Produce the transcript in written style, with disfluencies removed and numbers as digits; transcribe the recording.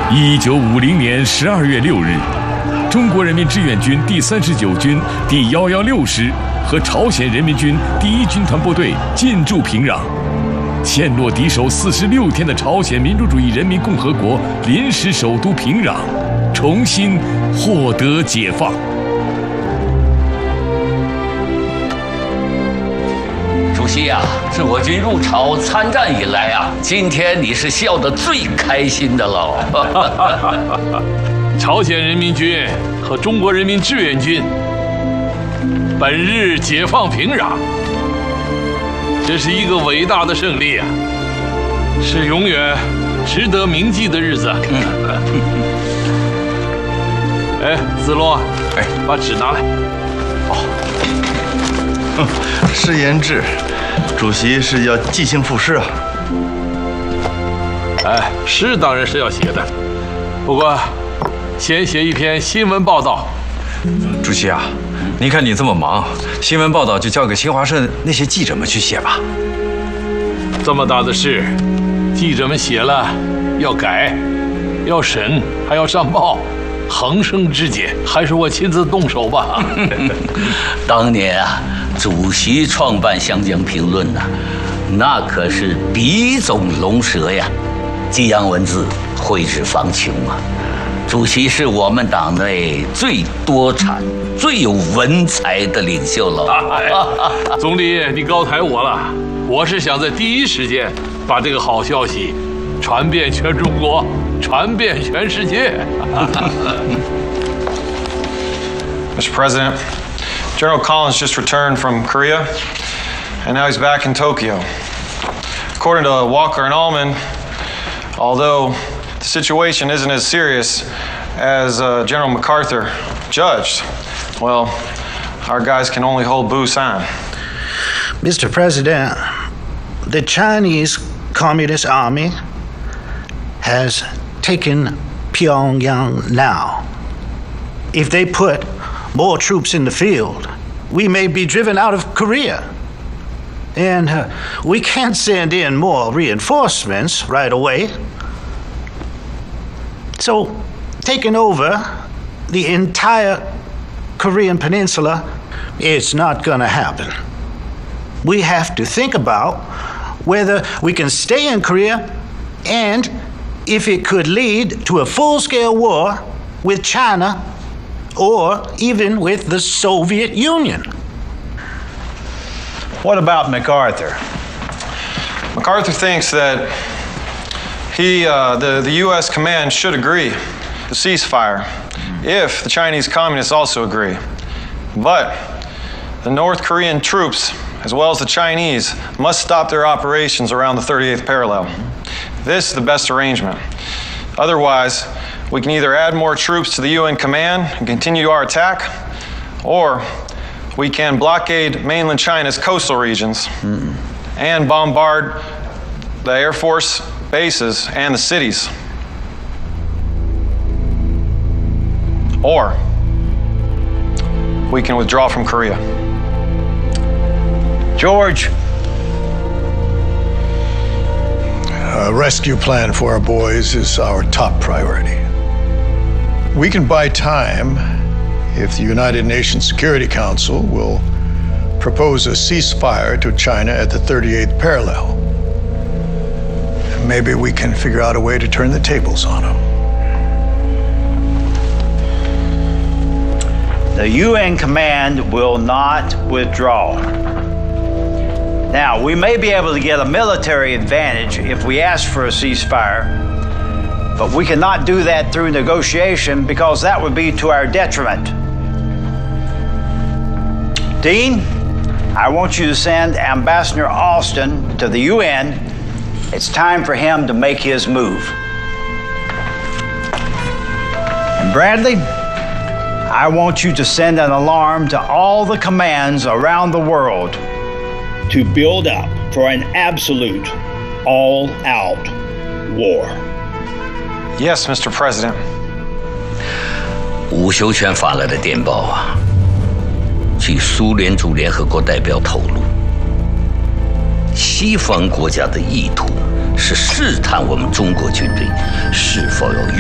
1950年12月6日，中国人民志愿军第39军第116师和朝鲜人民军第1军团部队进驻平壤，陷落敌手46天的朝鲜民主主义人民共和国临时首都平壤重新获得解放。 主席啊，自我军入朝参战以来啊，今天你是笑得最开心的喽。 朝鲜人民军和中国人民志愿军本日解放平壤，这是一个伟大的胜利啊，是永远值得铭记的日子。哎，子龙，哎，把纸拿来。 是言志，主席是要即兴赋诗啊。 哎，诗当然是要写的，不过先写一篇新闻报道。 主席啊，您看你这么忙，新闻报道就交给新华社那些记者们去写吧。 这么大的事，记者们写了要改，要审，还要上报，横生枝节，还是我亲自动手吧。 当年啊，主席创办《湘江评论》呐，那可是笔总龙蛇呀，激扬文字，脍炙芳情啊。主席是我们党内最多产、最有文采的领袖了。 总理，你高抬我了，我是想在第一时间把这个好消息传遍全中国，传遍全世界。 Mr. President, General Collins just returned from Korea, and now he's back in Tokyo. According to Walker and Allman, although the situation isn't as serious as General MacArthur judged, well, our guys can only hold Busan. Mr. President, the Chinese Communist Army has taken Pyongyang now. If they put more troops in the field, we may be driven out of Korea. And we can't send in more reinforcements right away. So, taking over the entire Korean peninsula, it's not going to happen. We have to think about whether we can stay in Korea and if it could lead to a full-scale war with China or even with the Soviet Union. What about MacArthur? MacArthur thinks that the U.S. command should agree to ceasefire if the Chinese communists also agree. But the North Korean troops, as well as the Chinese, must stop their operations around the 38th parallel. This is the best arrangement. Otherwise, we can either add more troops to the UN command and continue our attack, or we can blockade mainland China's coastal regions and bombard the Air Force bases and the cities. Or we can withdraw from Korea. George? A rescue plan for our boys is our top priority. We can buy time if the United Nations Security Council will propose a ceasefire to China at the 38th parallel. Maybe we can figure out a way to turn the tables on them. The UN command will not withdraw. Now, we may be able to get a military advantage if we ask for a ceasefire, but we cannot do that through negotiation because that would be to our detriment. Dean, I want you to send Ambassador Austin to the UN. It's time for him to make his move. And Bradley, I want you to send an alarm to all the commands around the world to build up for an absolute all-out war. Yes, Mr. President. 吴修全发来的电报啊，据苏联驻联合国代表透露，西方国家的意图是试探我们中国军队是否有